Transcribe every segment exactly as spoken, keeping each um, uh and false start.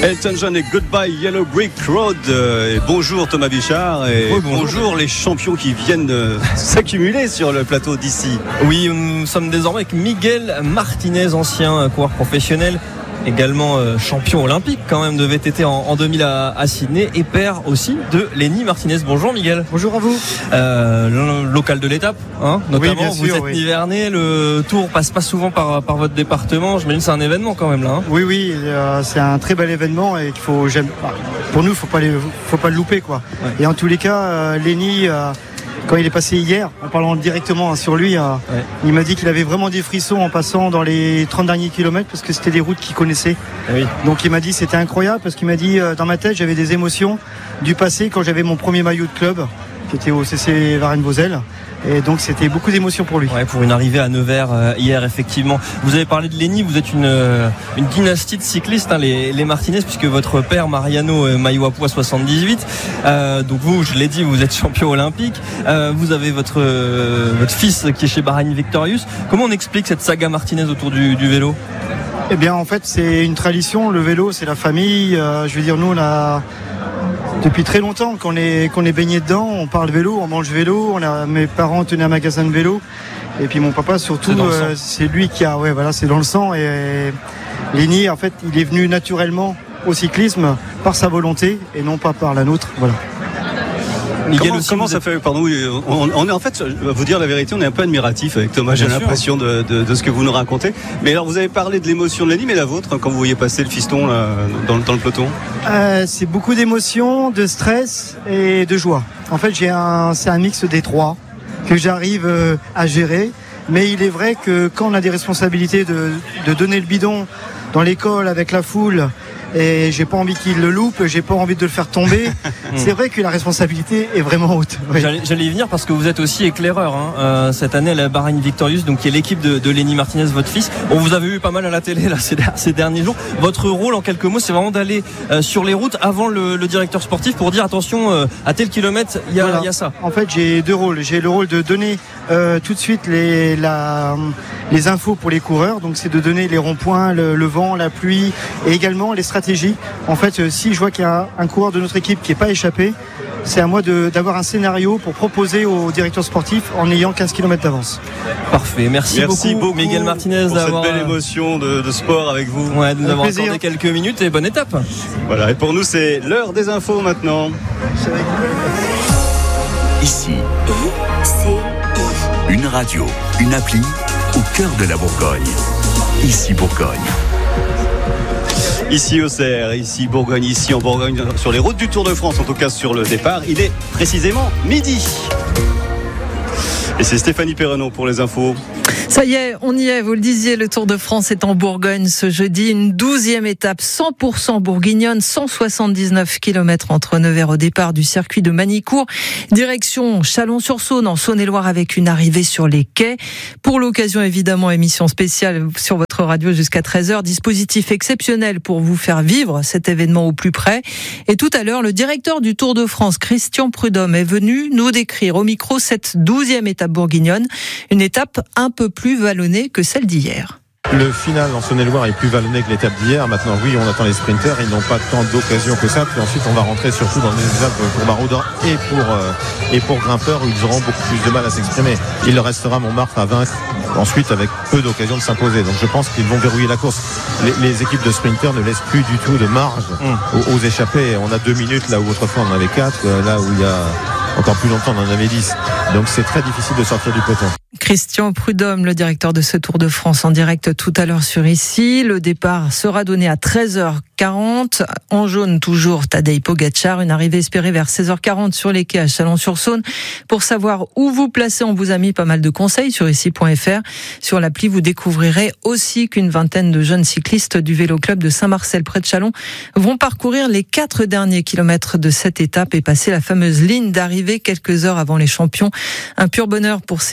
Elton John et Goodbye Yellow Brick Road. Et bonjour Thomas Bichard et oui, bonjour. bonjour les champions qui viennent de s'accumuler sur le plateau d'ici. Oui, nous sommes désormais avec Miguel Martinez, ancien coureur professionnel, également euh, champion olympique quand même de V T T en, en deux mille à, à Sydney et père aussi de Lenny Martinez. Bonjour Miguel. Bonjour à vous. Euh, le local de l'étape, hein, notamment. Oui, bien vous sûr, êtes oui. Nivernais, le Tour passe pas souvent par, par votre département. Je me dis que c'est un événement quand même là. Hein. Oui, oui, euh, c'est un très bel événement et qu'il faut, j'aime, pour nous, faut pas les, faut pas le louper quoi. Ouais. Et en tous les cas, euh, Lenny, euh, quand il est passé hier, en parlant directement sur lui, euh, Ouais. il m'a dit qu'il avait vraiment des frissons en passant dans les trente derniers kilomètres parce que c'était des routes qu'il connaissait. Oui. Donc il m'a dit c'était incroyable parce qu'il m'a dit euh, dans ma tête j'avais des émotions du passé quand j'avais mon premier maillot de club qui était au C C Varennes-Vauzelles et donc c'était beaucoup d'émotions pour lui. Ouais, pour une arrivée à Nevers euh, hier effectivement. Vous avez parlé de Lenny, vous êtes une, euh, une dynastie de cyclistes, hein, les, les Martinez, puisque votre père Mariano euh, Maïwapou à soixante-dix-huit. Euh, donc vous, je l'ai dit, vous êtes champion olympique. Euh, vous avez votre euh, votre fils qui est chez Bahrain Victorious. Comment on explique cette saga Martinez autour du, du vélo? Eh bien en fait c'est une tradition, le vélo c'est la famille, euh, je veux dire nous on a depuis très longtemps qu'on est, qu'on est baigné dedans, on parle vélo, on mange vélo, on a, mes parents tenaient un magasin de vélo et puis mon papa surtout C'est, euh, c'est lui qui a, ouais voilà c'est dans le sang et, et Lenny en fait il est venu naturellement au cyclisme par sa volonté et non pas par la nôtre, voilà. Miguel Comment, aussi, comment vous ça êtes- fait pardon, oui, on, on est en fait, je vais vous dire la vérité, on est un peu admiratif avec Thomas, j'ai Bien sûr. l'impression de, de, de ce que vous nous racontez. Mais alors vous avez parlé de l'émotion de Lenny, mais la vôtre, quand vous voyez passer le fiston là, dans, dans le peloton? Euh, c'est beaucoup d'émotions, de stress et de joie. En fait, j'ai un, c'est un mix des trois que j'arrive euh, à gérer. Mais il est vrai que quand on a des responsabilités de, de donner le bidon dans l'école avec la foule, et j'ai pas envie qu'il le loupe, j'ai pas envie de le faire tomber. C'est vrai que la responsabilité est vraiment haute. Oui. J'allais, j'allais y venir parce que vous êtes aussi éclaireur hein. euh, cette année à la Bahrain Victorious, donc qui est l'équipe de, de Lenny Martinez, votre fils. On vous avait vu pas mal à la télé là ces, ces derniers jours. Votre rôle, en quelques mots, c'est vraiment d'aller euh, sur les routes avant le, le directeur sportif pour dire attention euh, à tel kilomètre, il y a, Voilà. il y a ça. En fait, j'ai deux rôles. J'ai le rôle de donner euh, tout de suite les, la, les infos pour les coureurs. Donc, c'est de donner les ronds-points, le, le vent, la pluie et également les stratégies. En fait, euh, si je vois qu'il y a un coureur de notre équipe qui n'est pas échappé, c'est à moi de, d'avoir un scénario pour proposer au directeur sportif en ayant quinze kilomètres d'avance. Parfait, merci, Merci beaucoup, Miguel Martinez pour d'avoir cette belle émotion de, de sport avec vous. ouais, de nous Avec avoir plaisir. accordé quelques minutes et bonne étape. Voilà, et pour nous c'est l'heure des infos maintenant. Ici, c'est une radio, une appli au cœur de la Bourgogne. Ici Bourgogne. Ici Auxerre, ici Bourgogne, ici en Bourgogne, sur les routes du Tour de France, en tout cas sur le départ, il est précisément midi. Et c'est Stéphanie Perrenon pour les infos. Ça y est, on y est, vous le disiez, le Tour de France est en Bourgogne ce jeudi, une douzième étape cent pour cent bourguignonne, cent soixante-dix-neuf kilomètres entre Nevers au départ du circuit de Manicourt, direction Chalon-sur-Saône en Saône-et-Loire avec une arrivée sur les quais. Pour l'occasion évidemment, émission spéciale sur votre radio jusqu'à treize heures, dispositif exceptionnel pour vous faire vivre cet événement au plus près. Et tout à l'heure, le directeur du Tour de France, Christian Prudhomme, est venu nous décrire au micro cette douzième étape bourguignonne, une étape un peu plus plus vallonnée que celle d'hier. Le final en Saône-et-Loire est plus vallonné que l'étape d'hier. Maintenant, oui, on attend les sprinters. Ils n'ont pas tant d'occasions que ça. Puis ensuite, on va rentrer surtout dans des étapes pour maraudeurs et pour, euh, et pour grimpeurs où ils auront beaucoup plus de mal à s'exprimer. Il leur restera Montmartre à vaincre. Ensuite, avec peu d'occasions de s'imposer. Donc, je pense qu'ils vont verrouiller la course. Les, les équipes de sprinters ne laissent plus du tout de marge mmh. aux, aux échappés. On a deux minutes là où autrefois on en avait quatre. Là où il y a encore plus longtemps, on en avait dix. Donc, c'est très difficile de sortir du peloton. Christian Prudhomme, le directeur de ce Tour de France, en direct tout à l'heure sur Ici. Le départ sera donné à treize heures quarante. En jaune, toujours, Tadej Pogacar. Une arrivée espérée vers seize heures quarante sur les quais à Chalon-sur-Saône. Pour savoir où vous placer, on vous a mis pas mal de conseils sur ici point f r. Sur l'appli, vous découvrirez aussi qu'une vingtaine de jeunes cyclistes du Vélo Club de Saint-Marcel près de Chalon vont parcourir les quatre derniers kilomètres de cette étape et passer la fameuse ligne d'arrivée quelques heures avant les champions. Un pur bonheur pour ces jeunes et leurs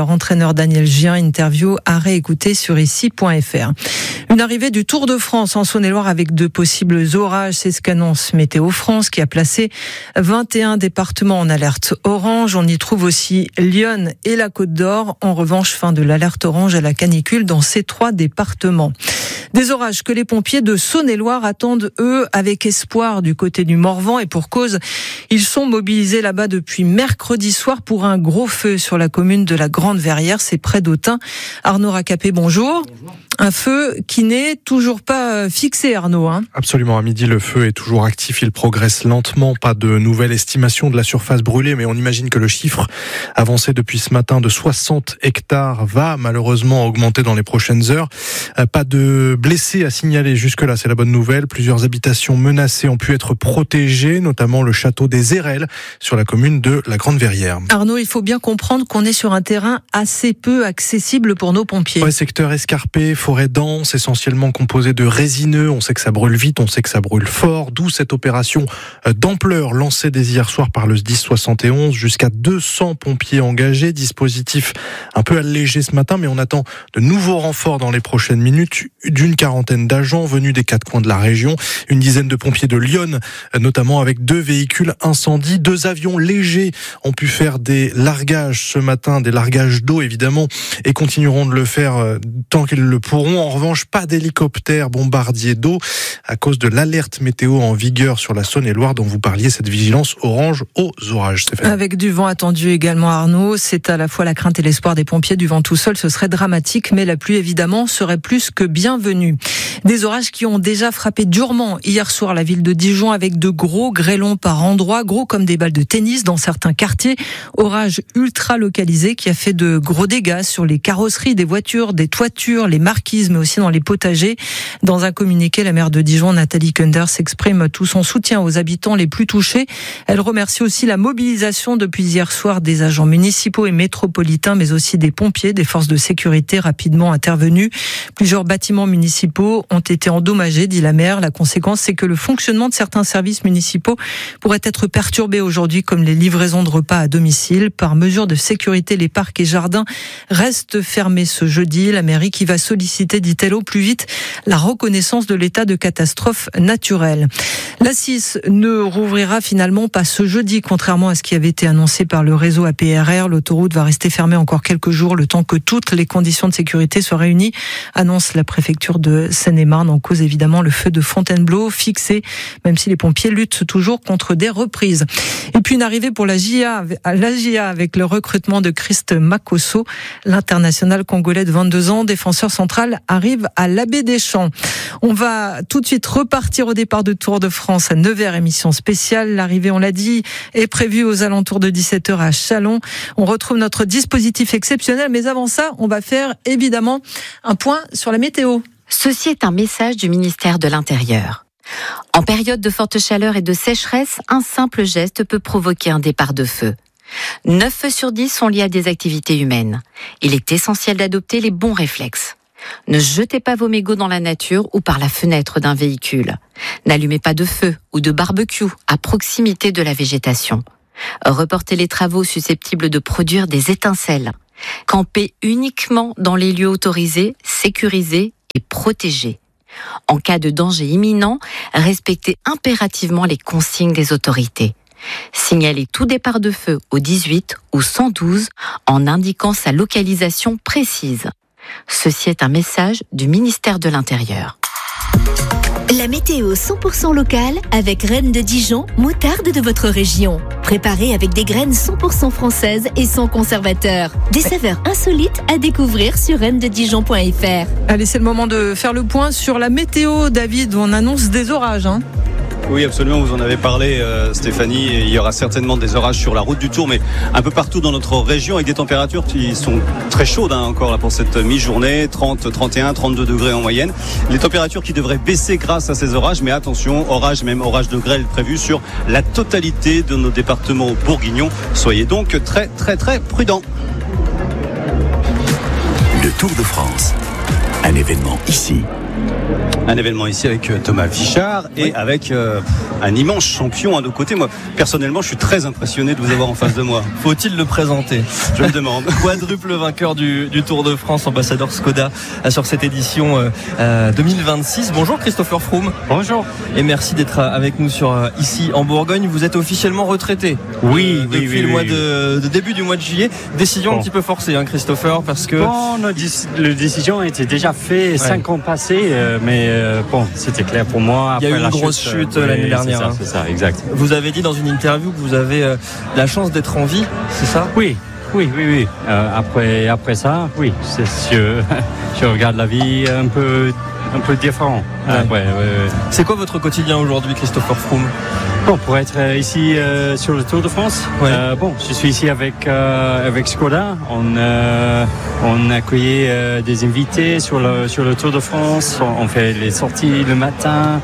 leur entraîneur Daniel Gien. Interview à réécouter sur ici point f r. Une arrivée du Tour de France en Saône-et-Loire avec de possibles orages, c'est ce qu'annonce Météo France qui a placé vingt et un départements en alerte orange. On y trouve aussi Lyon et la Côte d'Or. En revanche, fin de l'alerte orange à la canicule dans ces trois départements. Des orages que les pompiers de Saône-et-Loire attendent, eux, avec espoir du côté du Morvan. Et pour cause, ils sont mobilisés là-bas depuis mercredi soir pour un gros feu sur la commune de la Grande-Verrière. C'est près d'Autun. Arnaud Racapé, bonjour. Bonjour. Un feu qui n'est toujours pas fixé, Arnaud. Hein. Absolument, à midi, le feu est toujours actif, il progresse lentement, pas de nouvelle estimation de la surface brûlée, mais on imagine que le chiffre avancé depuis ce matin de soixante hectares va malheureusement augmenter dans les prochaines heures. Pas de blessés à signaler jusque-là, c'est la bonne nouvelle. Plusieurs habitations menacées ont pu être protégées, notamment le château des Érelles sur la commune de la Grande-Verrière. Arnaud, il faut bien comprendre qu'on est sur un terrain assez peu accessible pour nos pompiers. Ouais, secteur escarpé, forêt dense, essentiellement composée de résineux. On sait que ça brûle vite, on sait que ça brûle fort. D'où cette opération d'ampleur lancée dès hier soir par le S D I S soixante et onze. Jusqu'à deux cents pompiers engagés. Dispositif un peu allégé ce matin, mais on attend de nouveaux renforts dans les prochaines minutes. D'une quarantaine d'agents venus des quatre coins de la région. Une dizaine de pompiers de Lyon, notamment avec deux véhicules incendies. Deux avions légers ont pu faire des largages ce matin, des largages d'eau évidemment, et continueront de le faire tant qu'ils le pourront. En revanche, pas d'hélicoptère bombardier d'eau à cause de l'alerte météo en vigueur sur la Saône-et-Loire dont vous parliez, cette vigilance orange aux orages. Stéphane. Avec du vent attendu également, Arnaud, c'est à la fois la crainte et l'espoir des pompiers. Du vent tout seul, ce serait dramatique, mais la pluie évidemment serait plus que bienvenue. Des orages qui ont déjà frappé durement hier soir la ville de Dijon avec de gros grêlons par endroits, gros comme des balles de tennis dans certains quartiers. Orage ultra localisé qui a fait de gros dégâts sur les carrosseries des voitures, des toitures, les marquises, mais aussi dans les potagers. Dans un communiqué, la maire de Dijon, Nathalie Kunders, exprime tout son soutien aux habitants les plus touchés. Elle remercie aussi la mobilisation depuis hier soir des agents municipaux et métropolitains, mais aussi des pompiers, des forces de sécurité rapidement intervenus. Plusieurs bâtiments municipaux ont été endommagés, dit la maire. La conséquence, c'est que le fonctionnement de certains services municipaux pourrait être perturbé aujourd'hui, comme les livraisons de repas à domicile. Par mesure de sécurité, les parcs et jardins restent fermés ce jeudi. La mairie qui va solliciter, dit-elle, au plus vite la reconnaissance de l'état de catastrophe naturelle. La C I S ne rouvrira finalement pas ce jeudi, contrairement à ce qui avait été annoncé par le réseau A P R R. L'autoroute va rester fermée encore quelques jours, le temps que toutes les conditions de sécurité soient réunies, annonce la préfecture de Seine-et-Marne. En cause évidemment le feu de Fontainebleau fixé, même si les pompiers luttent toujours contre des reprises. Et puis une arrivée pour la J A, la J A avec le recrutement de Christ Makosso, l'international congolais de vingt-deux ans, défenseur central, arrive à l'Abbé des Champs. On va tout de suite repartir au départ de Tour de France à Nevers, émission spéciale. L'arrivée, on l'a dit, est prévue aux alentours de dix-sept heures à Châlons. On retrouve notre dispositif exceptionnel, mais avant ça, on va faire évidemment un point sur la météo. Ceci est un message du ministère de l'Intérieur. En période de forte chaleur et de sécheresse, un simple geste peut provoquer un départ de feu. neuf feux sur dix sont liés à des activités humaines. Il est essentiel d'adopter les bons réflexes. Ne jetez pas vos mégots dans la nature ou par la fenêtre d'un véhicule. N'allumez pas de feu ou de barbecue à proximité de la végétation. Reportez les travaux susceptibles de produire des étincelles. Campez uniquement dans les lieux autorisés, sécurisés et protégés. En cas de danger imminent, respectez impérativement les consignes des autorités. Signalez tout départ de feu au dix-huit ou cent douze en indiquant sa localisation précise. Ceci est un message du ministère de l'Intérieur. La météo cent pour cent locale avec Reine de Dijon, moutarde de votre région. Préparée avec des graines cent pour cent françaises et sans conservateur. Des saveurs insolites à découvrir sur reine de dijon point f r. Allez, c'est le moment de faire le point sur la météo, David, où on annonce des orages. Hein. Oui, absolument, vous en avez parlé, euh, Stéphanie. Il y aura certainement des orages sur la route du Tour, mais un peu partout dans notre région, avec des températures qui sont très chaudes hein, encore là, pour cette mi-journée, trente, trente et un, trente-deux degrés en moyenne. Les températures qui devraient baisser grâce à ces orages, mais attention, orage, même orage de grêle prévu sur la totalité de nos départements bourguignons. Soyez donc très, très, très prudents. Le Tour de France, un événement ici. Un événement ici avec Thomas Vichard et oui. avec euh, un immense champion à nos côtés. Moi, personnellement, je suis très impressionné de vous avoir en face de moi. Faut-il le présenter? Je me demande. Quadruple vainqueur du, du Tour de France, ambassadeur Skoda sur cette édition euh, deux mille vingt-six. Bonjour Christopher Froome. Bonjour. Et merci d'être avec nous sur ici en Bourgogne. Vous êtes officiellement retraité. Oui, euh, oui, depuis oui, le oui, mois oui. De, de début du mois de juillet. Décision bon. un petit peu forcée, hein, Christopher, parce que bon, la décision était déjà faite ouais. cinq ans passés, euh, mais euh, bon, c'était clair pour moi. Après Il y a eu une grosse chute, chute euh, l'année oui, dernière. C'est ça, hein. c'est ça, exact. Vous avez dit dans une interview que vous avez euh, la chance d'être en vie, c'est ça? Oui. Oui, oui, oui. Euh, après, après ça, oui, c'est sûr. Je regarde la vie un peu, un peu différent. Ouais. Après, ouais, ouais. C'est quoi votre quotidien aujourd'hui, Christopher Froome? Bon, pour être ici euh, sur le Tour de France, ouais. euh, bon, je suis ici avec euh, avec Skoda. On euh, on accueille euh, des invités sur le sur le Tour de France. On, on fait les sorties le matin.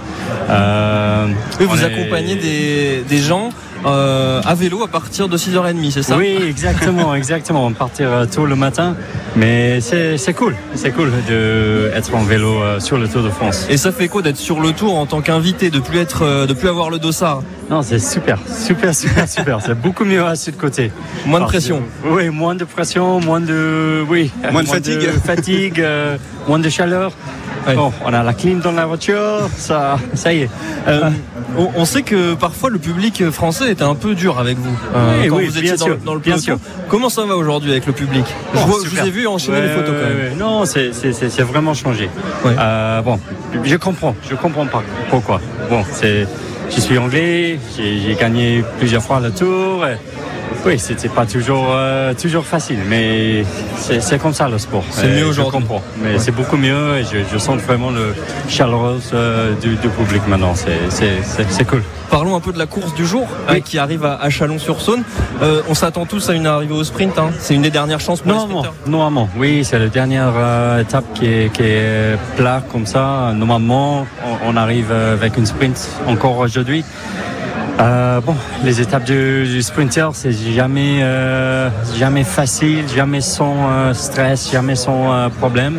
Euh, oui, vous accompagnez est... des des gens. Euh, à vélo à partir de six heures trente, c'est ça? Oui, exactement, exactement. On partir tôt le matin, mais c'est, c'est cool, c'est cool d'être en vélo euh, sur le Tour de France. Et ça fait quoi d'être sur le Tour en tant qu'invité, de plus être, euh, de plus avoir le dossard? Non, c'est super, super, super, super. C'est beaucoup mieux à ce côté. Moins de pression. De, oui, moins de pression, moins de, oui, moins de moins fatigue, de fatigue, euh, moins de chaleur. Ouais. Bon, on a la clim dans la voiture, ça, ça y est. Euh, on, on sait que parfois le public français était un peu dur avec vous. Euh, oui, quand oui, vous étiez bien dans, sûr, dans le bien peloton. sûr. Comment ça va aujourd'hui avec le public? Bon, je, vois, je vous ai vu enchaîner ouais, les photos quand même. Ouais, ouais. Non, c'est, c'est, c'est, c'est vraiment changé. Ouais. Euh, bon, je comprends, je comprends pas pourquoi. Bon, c'est, je suis anglais, j'ai, j'ai gagné plusieurs fois le Tour. Et, oui, c'était pas toujours euh, toujours facile, mais c'est, c'est comme ça le sport. C'est mieux aujourd'hui. Je comprends, mais ouais. c'est beaucoup mieux et je, je sens vraiment le chaleureux euh, du, du public maintenant. C'est, c'est, c'est, c'est cool. Parlons un peu de la course du jour oui. hein, qui arrive à, à Chalon-sur-Saône. Euh, on s'attend tous à une arrivée au sprint. Hein. C'est une des dernières chances pour normalement, les sprinteurs. Normalement, oui, c'est la dernière euh, étape qui est, qui est plat comme ça. Normalement, on, on arrive avec une sprint encore aujourd'hui. Euh, bon, les étapes du, du sprinter, c'est jamais, euh, jamais facile, jamais sans euh, stress, jamais sans euh, problème.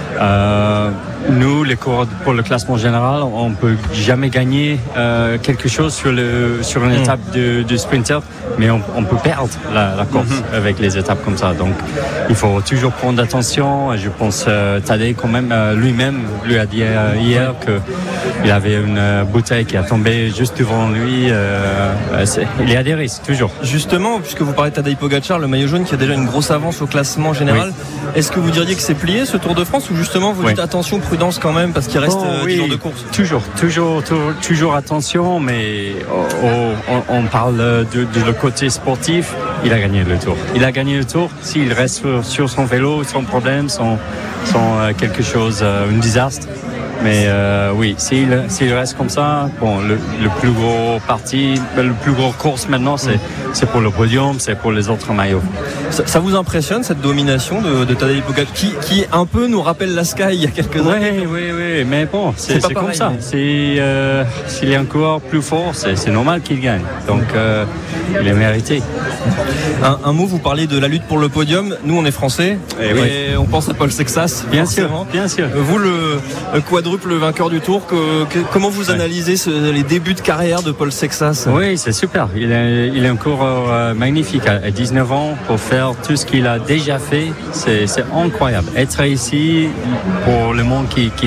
Euh, nous, les coureurs pour le classement général, on peut jamais gagner euh, quelque chose sur le sur une mmh. étape de, de sprinter, mais on, on peut perdre la, la course mmh. avec les étapes comme ça. Donc, il faut toujours prendre attention. Je pense euh, Tadej quand même euh, lui-même lui a dit euh, hier que il avait une euh, bouteille qui a tombé juste devant lui. Euh, c'est, il y a des risques toujours. Justement, puisque vous parlez de Tadej Pogacar, le maillot jaune qui a déjà une grosse avance au classement général, oui. Est-ce que vous diriez que c'est plié ce Tour de France ou justement vous oui. dites attention, prudence quand même parce qu'il reste oh, euh, oui. dix jours de course? Toujours, toujours, toujours, toujours attention, mais oh, oh, on, on parle de, de le côté sportif. Il a gagné le Tour. Il a gagné le Tour. S'il reste sur, sur son vélo, sans problème, sans, sans euh, quelque chose, euh, un désastre. Mais euh, oui, s'il, s'il reste comme ça, bon, le, le plus gros parti, le plus gros course maintenant, c'est, c'est pour le podium, c'est pour les autres maillots. Ça, ça vous impressionne cette domination de, de Tadej Pogacar qui, qui un peu nous rappelle la Sky il y a quelques oui, années? Oui, oui, oui, mais bon, c'est, c'est, c'est pareil, comme ça. Mais... C'est, euh, s'il est encore plus fort, c'est, c'est normal qu'il gagne. Donc, euh, il est mérité. Un, un mot, vous parlez de la lutte pour le podium. Nous, on est français et, et oui. on pense à Paul Sexas. Bien forcément. sûr, bien sûr. Vous, le, le quadruple vainqueur du Tour, que, que, comment vous analysez ce, les débuts de carrière de Paul Sexas? Oui, c'est super. Il est, il est un coureur euh, magnifique à dix-neuf ans pour faire tout ce qu'il a déjà fait. C'est, c'est incroyable. Être ici pour le monde qui, qui